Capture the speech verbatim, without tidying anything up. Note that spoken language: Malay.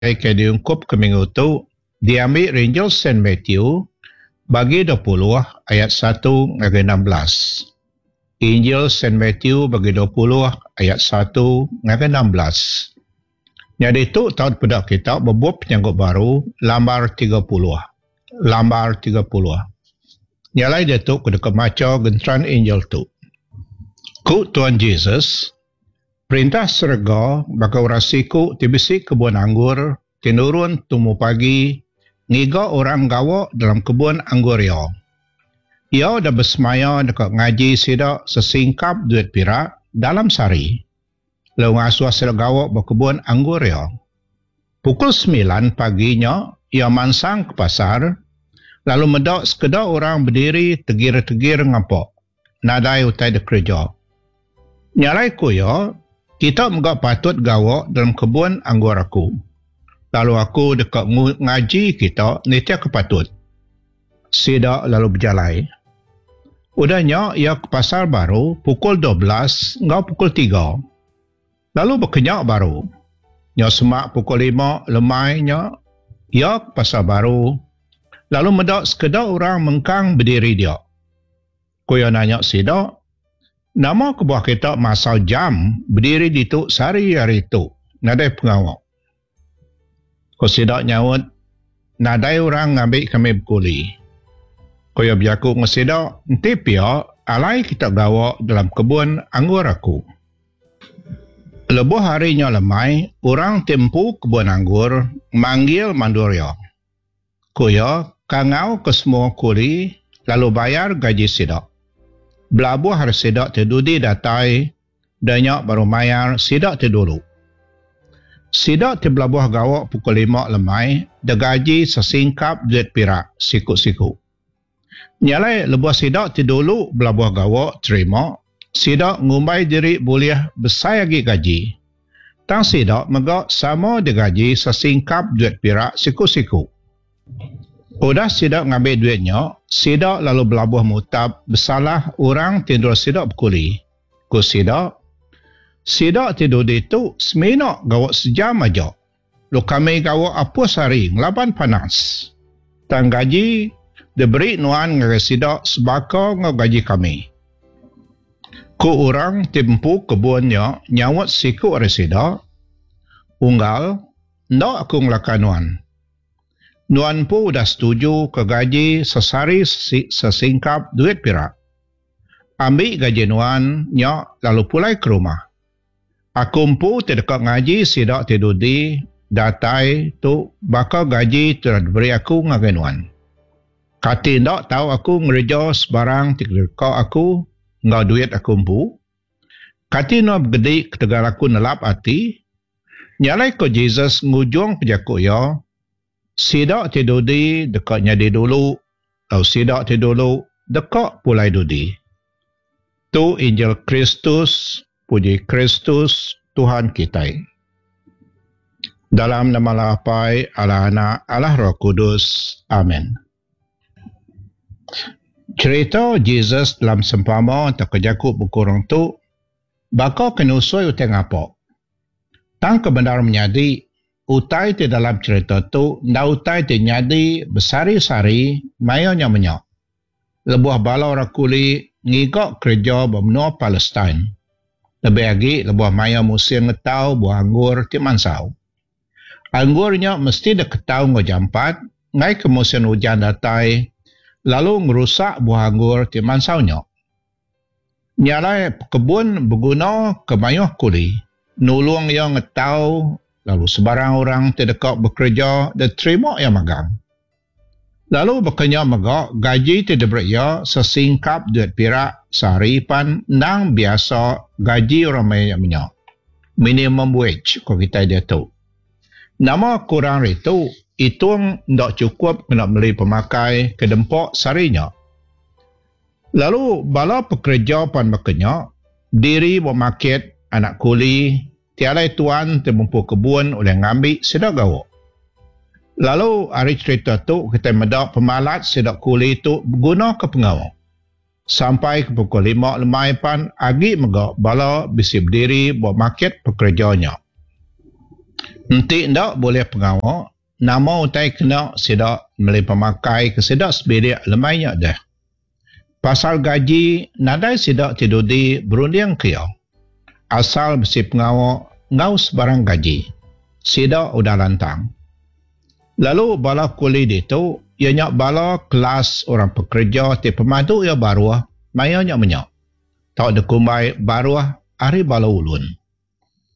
ke diungkup ke minggu tu diambil Injil Saint Matthew bagi dua puluh ayat satu hingga enam belas. Injil Saint Matthew bagi dua puluh ayat satu hingga enam belas. Jadi itu tahun pada kita berbuat penyanggut baru lambar tiga puluh. Lambar tiga puluh. Nyalai dia tu kuda kemaca gentran Injil tu. Ku Tuhan Yesus perintah serga baka urasiku tibisi kebun anggur tinurun tumu pagi ngiga orang gawa dalam kebun anggur ya. Ia dah bersemaya dekat ngaji sidak sesingkap duit pirak dalam sari. Lalu ngasuh sidak gawa berkebun anggur ya. Pukul sembilan paginya ia mansang ke pasar lalu medak sekedar orang berdiri tegir-tegir ngapak. Nadai utai de kerja. Nyalai ku ya kita megak patut gawa dalam kebun anggur aku. Lalu aku dekat ngaji kita nitia kepatut. Sidak lalu berjalai. Udahnya ia ke pasar baru pukul dua belas hingga pukul tiga. Lalu berkenyak baru. Nya semak pukul lima lemainya ia ke pasar baru. Lalu medak sekedar orang mengkang berdiri dia. Kuya nanya sidak. Nama kebuah kita masa jam berdiri di tu sehari hari tu. Nadai pengawak. Kau sidak nyawut. Nadai orang ngambil kami berkuli. Kau ya biaku ngesidak. Nanti pia alai kita gawa dalam kebun anggur aku. Lebuh harinya lemai. Orang tempu kebun anggur. Manggil manduria. Kau ya kangau ke semua kuli. Lalu bayar gaji sidak. Belabuh hari sidak terdudi datai, danyak baru mayar sidak terdulu. Sidak terbelabuh gawak pukul lima lemai, degaji sesingkap duit pirak, siku-siku. Nyalai lebuh sidak terdulu belabuh gawak terima, sidak ngumbai diri boleh besar lagi gaji. Tang sidak megak sama degaji sesingkap duit pirak, siku-siku. Udah sidak ngambil duitnya, sidak lalu belabuh mutab bersalah orang tidur sidak berkuli. Ku sidak, sidak tidur di tu seminak gawak sejam aja. Lu kami gawak apa sehari, ngelaban panas. Tang gaji, diberi nuan ngere sidak sebaka ngau gaji kami. Ku orang tempu kebunnya nyawat siku ada sidak. Unggal, ndak aku ngelakan nuan. Nuan pun dah setuju ke gaji sesari sesingkap duit pirak. Ambil gaji nuan, nyak lalu pulai ke rumah. Aku pun terdekat ngaji sidak tidur di datai tu bakal gaji telah diberi aku ngagai nuan. Kati ndak tahu aku ngerja sebarang terdekat aku ngau duit aku pun. Kati nuan bergedi ketegal aku nelap hati. Nyalai ke Jesus ngujung pejaku ya. Sidak tidur di dekatnya di dulu. Lalu sidak tidur dulu dekat pulai dudi. Tu Injil Kristus, puji Kristus, Tuhan kita. Dalam nama Lapai, Allah Anak, Allah Roh Kudus. Amin. Cerita Jesus dalam sempama untuk kejakut berkurang tu, bakal kenusui utang apa? Tang kebenaran menyadi, utai di dalam cerita tu, nda utai di nyadi besari-sari, mayanya menyak. Lebuah bala orang kuli, ngigak kerja bermenua Palestin. Lebih lagi, lebuah maya musim ngetau buah anggur di mansau. Anggurnya mesti dah ketau ngejampat, ngai ke musim hujan datai, lalu ngerusak buah anggur di mansaunya. Nyalai kebun berguna ke mayuh kuli, nulung yang ngetau, lalu sebarang orang terdekat bekerja dan terima yang magang. Lalu berkenya megak gaji tidak beria sesingkap duit pirak sehari pan nang biasa gaji orang banyak minyak. Minimum wage kalau kita dia tu. Nama kurang itu, itu tidak cukup kena beli pemakai ke dempok seharinya. Lalu bala pekerja pan berkenya, diri bermarket anak kuli, tiada tuan termumpu kebun oleh ngambil sedak gawak. Lalu hari cerita tu kita medak pemalat sedak kuli tu berguna ke pengawal. Sampai ke pukul lima lemai pan agi megak bala bisi berdiri buat market pekerjanya. Nanti ndak boleh pengawak, nama utai kena sedak melih pemakai kesedak sebedik lemainya dah. Pasal gaji, nadai sedak tidur di berunding kaya. Asal besi pengawak, ngau sebarang gaji. Sedak udah lantang. Lalu bala kuli itu, ianya bala kelas orang pekerja ti pemandu ia baru, mayanya menyak. Tak ada kumbai baru, hari bala ulun.